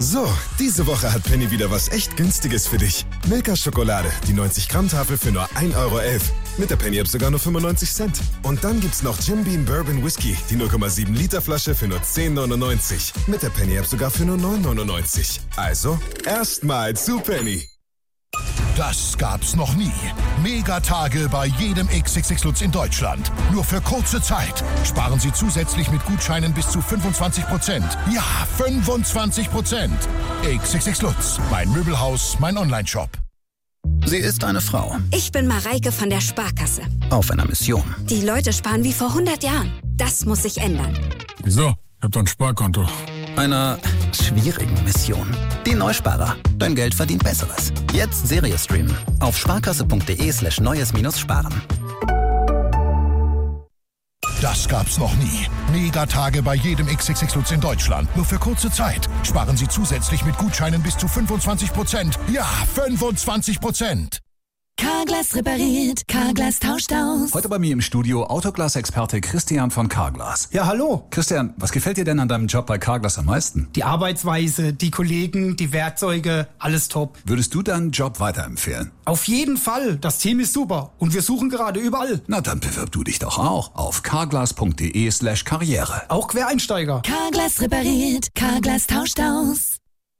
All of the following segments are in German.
So, diese Woche hat Penny wieder was echt Günstiges für dich. Milka-Schokolade, die 90-Gramm-Tafel für nur 1,11 €. Mit der Penny-App sogar nur 95 Cent. Und dann gibt's noch Jim Beam Bourbon Whisky, die 0,7 Liter Flasche für nur 10,99. Mit der Penny-App sogar für nur 9,99. Also, erstmal zu Penny. Das gab's noch nie. Megatage bei jedem XXX Lutz in Deutschland. Nur für kurze Zeit. Sparen Sie zusätzlich mit Gutscheinen bis zu 25%. Ja, 25%. XXX Lutz. Mein Möbelhaus, mein Onlineshop. Sie ist eine Frau. Ich bin Mareike von der Sparkasse. Auf einer Mission. Die Leute sparen wie vor 100 Jahren. Das muss sich ändern. Wieso? Ich hab doch ein Sparkonto. Einer schwierigen Mission. Die Neusparer. Dein Geld verdient Besseres. Jetzt Serie streamen. Auf sparkasse.de/neues-sparen. Das gab's noch nie. Megatage bei jedem XXX Lutz in Deutschland. Nur für kurze Zeit. Sparen Sie zusätzlich mit Gutscheinen bis zu 25%. Ja, 25%. Carglass repariert, Carglass tauscht aus. Heute bei mir im Studio Autoglas-Experte Christian von Carglass. Ja, hallo. Christian, was gefällt dir denn an deinem Job bei Carglass am meisten? Die Arbeitsweise, die Kollegen, die Werkzeuge, alles top. Würdest du deinen Job weiterempfehlen? Auf jeden Fall. Das Team ist super. Und wir suchen gerade überall. Na, dann bewirb du dich doch auch auf carglass.de/karriere. Auch Quereinsteiger. Carglass repariert, Carglass tauscht aus.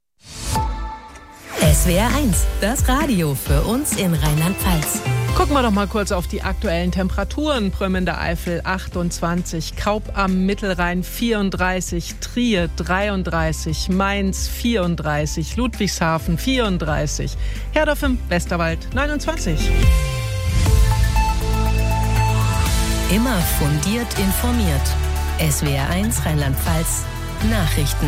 SWR 1, das Radio für uns in Rheinland-Pfalz. Gucken wir doch mal kurz auf die aktuellen Temperaturen. Prüm in der Eifel 28, Kaub am Mittelrhein 34, Trier 33, Mainz 34, Ludwigshafen 34, Herdorf im Westerwald 29. Immer fundiert informiert. SWR 1 Rheinland-Pfalz Nachrichten.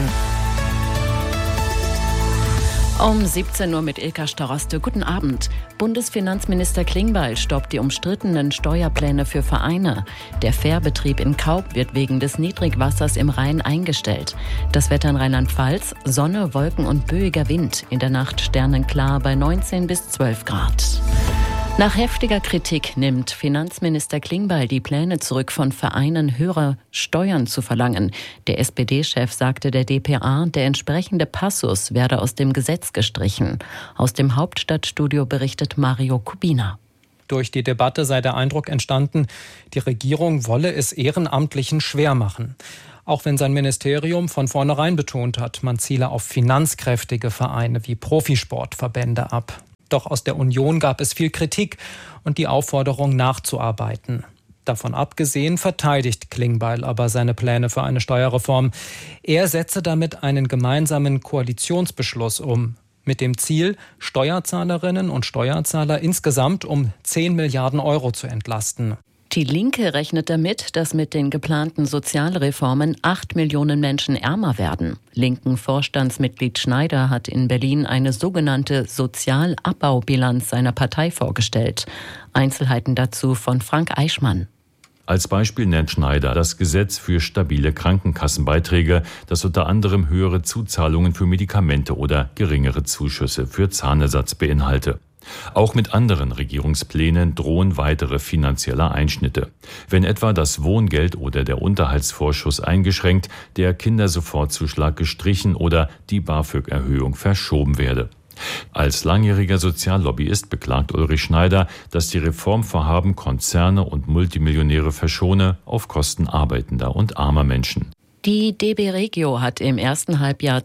Um 17 Uhr mit Ilka Staroste. Guten Abend. Bundesfinanzminister Klingbeil stoppt die umstrittenen Steuerpläne für Vereine. Der Fährbetrieb in Kaub wird wegen des Niedrigwassers im Rhein eingestellt. Das Wetter in Rheinland-Pfalz: Sonne, Wolken und böiger Wind. In der Nacht sternenklar bei 19 bis 12 Grad. Nach heftiger Kritik nimmt Finanzminister Klingbeil die Pläne zurück, von Vereinen höhere Steuern zu verlangen. Der SPD-Chef sagte der dpa, der entsprechende Passus werde aus dem Gesetz gestrichen. Aus dem Hauptstadtstudio berichtet Mario Kubina. Durch die Debatte sei der Eindruck entstanden, die Regierung wolle es Ehrenamtlichen schwer machen. Auch wenn sein Ministerium von vornherein betont hat, man ziele auf finanzkräftige Vereine wie Profisportverbände ab. Doch aus der Union gab es viel Kritik und die Aufforderung nachzuarbeiten. Davon abgesehen verteidigt Klingbeil aber seine Pläne für eine Steuerreform. Er setze damit einen gemeinsamen Koalitionsbeschluss um, mit dem Ziel, Steuerzahlerinnen und Steuerzahler insgesamt um 10 Milliarden € zu entlasten. Die Linke rechnet damit, dass mit den geplanten Sozialreformen 8 Millionen Menschen ärmer werden. Linken Vorstandsmitglied Schneider hat in Berlin eine sogenannte Sozialabbaubilanz seiner Partei vorgestellt. Einzelheiten dazu von Frank Eichmann. Als Beispiel nennt Schneider das Gesetz für stabile Krankenkassenbeiträge, das unter anderem höhere Zuzahlungen für Medikamente oder geringere Zuschüsse für Zahnersatz beinhalte. Auch mit anderen Regierungsplänen drohen weitere finanzielle Einschnitte. Wenn etwa das Wohngeld oder der Unterhaltsvorschuss eingeschränkt, der Kindersofortzuschlag gestrichen oder die BAföG-Erhöhung verschoben werde. Als langjähriger Soziallobbyist beklagt Ulrich Schneider, dass die Reformvorhaben Konzerne und Multimillionäre verschone auf Kosten arbeitender und armer Menschen. Die DB Regio hat im ersten Halbjahr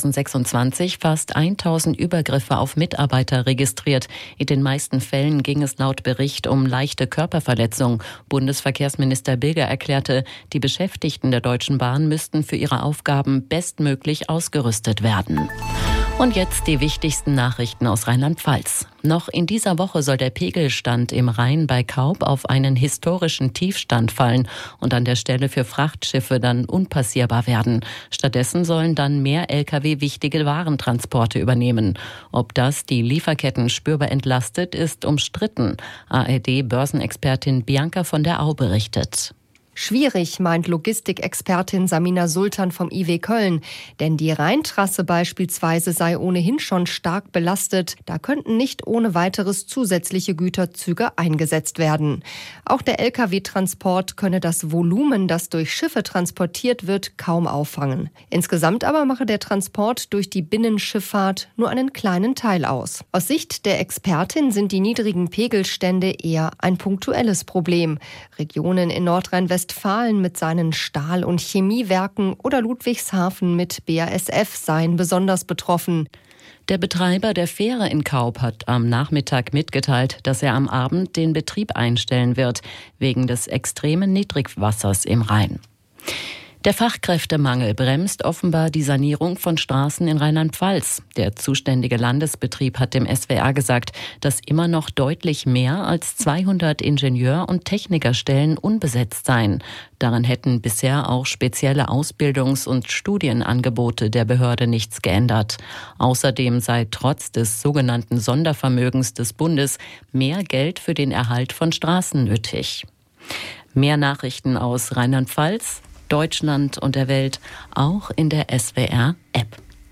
2026 fast 1000 Übergriffe auf Mitarbeiter registriert. In den meisten Fällen ging es laut Bericht um leichte Körperverletzung. Bundesverkehrsminister Bilger erklärte, die Beschäftigten der Deutschen Bahn müssten für ihre Aufgaben bestmöglich ausgerüstet werden. Und jetzt die wichtigsten Nachrichten aus Rheinland-Pfalz. Noch in dieser Woche soll der Pegelstand im Rhein bei Kaub auf einen historischen Tiefstand fallen und an der Stelle für Frachtschiffe dann unpassierbar werden. Stattdessen sollen dann mehr Lkw wichtige Warentransporte übernehmen. Ob das die Lieferketten spürbar entlastet, ist umstritten. ARD-Börsenexpertin Bianca von der Au berichtet. Schwierig, meint Logistikexpertin Samina Sultan vom IW Köln. Denn die Rheintrasse beispielsweise sei ohnehin schon stark belastet. Da könnten nicht ohne weiteres zusätzliche Güterzüge eingesetzt werden. Auch der Lkw-Transport könne das Volumen, das durch Schiffe transportiert wird, kaum auffangen. Insgesamt aber mache der Transport durch die Binnenschifffahrt nur einen kleinen Teil aus. Aus Sicht der Expertin sind die niedrigen Pegelstände eher ein punktuelles Problem. Regionen in Nordrhein-Westfalen mit seinen Stahl- und Chemiewerken oder Ludwigshafen mit BASF seien besonders betroffen. Der Betreiber der Fähre in Kaub hat am Nachmittag mitgeteilt, dass er am Abend den Betrieb einstellen wird, wegen des extremen Niedrigwassers im Rhein. Der Fachkräftemangel bremst offenbar die Sanierung von Straßen in Rheinland-Pfalz. Der zuständige Landesbetrieb hat dem SWR gesagt, dass immer noch deutlich mehr als 200 Ingenieur- und Technikerstellen unbesetzt seien. Daran hätten bisher auch spezielle Ausbildungs- und Studienangebote der Behörde nichts geändert. Außerdem sei trotz des sogenannten Sondervermögens des Bundes mehr Geld für den Erhalt von Straßen nötig. Mehr Nachrichten aus Rheinland-Pfalz, Deutschland und der Welt, auch in der SWR-App.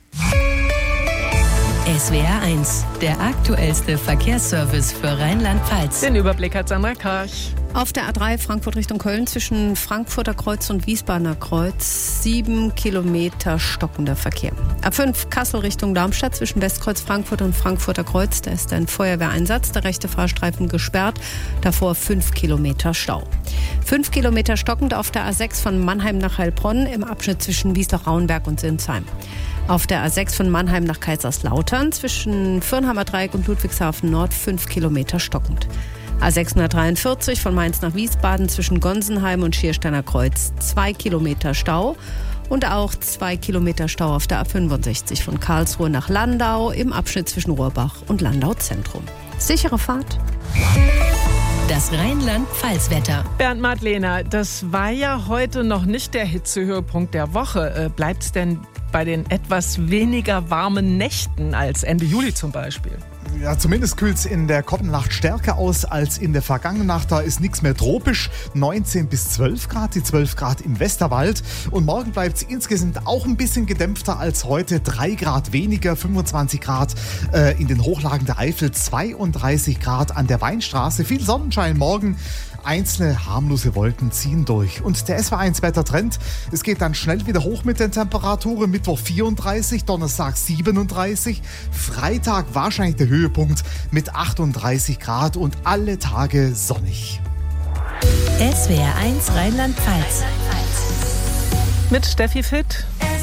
SWR 1, der aktuellste Verkehrsservice für Rheinland-Pfalz. Den Überblick hat Sandra Karch. Auf der A3 Frankfurt Richtung Köln zwischen Frankfurter Kreuz und Wiesbadener Kreuz 7 Kilometer stockender Verkehr. A5 Kassel Richtung Darmstadt zwischen Westkreuz Frankfurt und Frankfurter Kreuz. Da ist ein Feuerwehreinsatz, der rechte Fahrstreifen gesperrt. Davor 5 Kilometer Stau. 5 Kilometer stockend auf der A6 von Mannheim nach Heilbronn im Abschnitt zwischen Wiesloch-Rauenberg und Sinsheim. Auf der A6 von Mannheim nach Kaiserslautern zwischen Fürnheimer Dreieck und Ludwigshafen Nord 5 Kilometer stockend. A643 von Mainz nach Wiesbaden zwischen Gonsenheim und Schiersteiner Kreuz 2 Kilometer Stau. Und auch 2 Kilometer Stau auf der A65 von Karlsruhe nach Landau im Abschnitt zwischen Rohrbach und Landau Zentrum. Sichere Fahrt. Das Rheinland-Pfalz-Wetter. Bernd Madlener, das war ja heute noch nicht der Hitzehöhepunkt der Woche. Bleibt's denn bei den etwas weniger warmen Nächten als Ende Juli zum Beispiel? Ja, zumindest kühlt es in der kommenden Nacht stärker aus als in der vergangenen Nacht. Da ist nichts mehr tropisch. 19 bis 12 Grad, die 12 Grad im Westerwald. Und morgen bleibt es insgesamt auch ein bisschen gedämpfter als heute. 3 Grad weniger, 25 Grad in den Hochlagen der Eifel, 32 Grad an der Weinstraße. Viel Sonnenschein morgen. Einzelne harmlose Wolken ziehen durch. Und der SW1-Wettertrend, es geht dann schnell wieder hoch mit den Temperaturen. Mittwoch 34, Donnerstag 37, Freitag wahrscheinlich der Höhepunkt mit 38 Grad und alle Tage sonnig. SWR 1 Rheinland-Pfalz. Mit Steffi Fitt.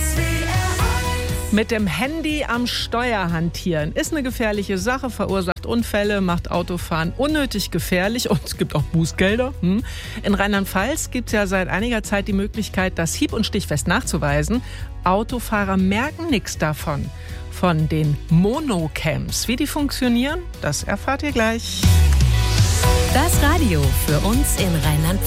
Mit dem Handy am Steuer hantieren ist eine gefährliche Sache, verursacht Unfälle, macht Autofahren unnötig gefährlich und es gibt auch Bußgelder. In Rheinland-Pfalz gibt es ja seit einiger Zeit die Möglichkeit, das hieb- und stichfest nachzuweisen. Autofahrer merken nichts davon. Von den Monocams. Wie die funktionieren, das erfahrt ihr gleich. Das Radio für uns in Rheinland-Pfalz.